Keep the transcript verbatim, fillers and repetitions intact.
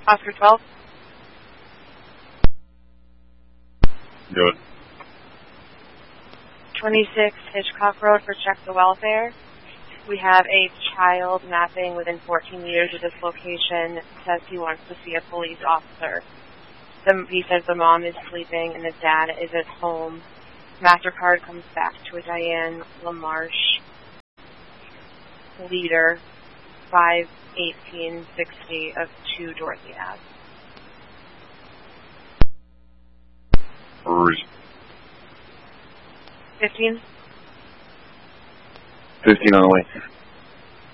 Oscar twelve. Do it. twenty-six Hitchcock Road for Check the Welfare. We have a child napping within fourteen meters of this location. Says he wants to see a police officer. The, he says the mom is sleeping and the dad is at home. MasterCard comes back to a Diane LaMarche. Leader, five eighteen sixty of two Dorothy Ave. Re- fifteen? fifteen only.